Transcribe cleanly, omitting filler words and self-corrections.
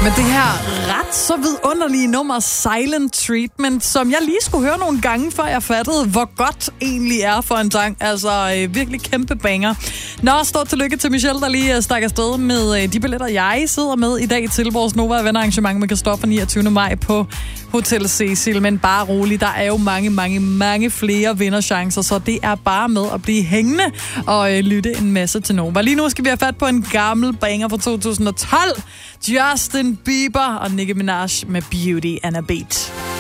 Men det her ret så vidunderlige nummer Silent Treatment, som jeg lige skulle høre nogle gange, før jeg fattede, hvor godt egentlig er for en sang. Altså virkelig kæmpe banger. Nå, stort tillykke til Michelle, der lige stak afsted med de billetter, jeg sidder med i dag til vores Nova Venner-arrangement med Christoffer 29. maj på Hotel Cecil. Men bare rolig, der er jo mange flere vinderchancer, så det er bare med at blive hængende og lytte en masse til Nova. Lige nu skal vi have fat på en gammel banger fra 2012. Justin Bieber og Nicki Minaj med Beauty and a Beat.